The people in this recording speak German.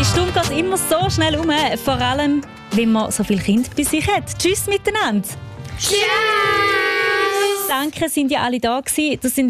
Stunde geht immer so schnell um, vor allem, wenn man so viele Kinder bei sich hat. Tschüss miteinander. Tschüss! Danke, sind ja alle da gewesen. Das sind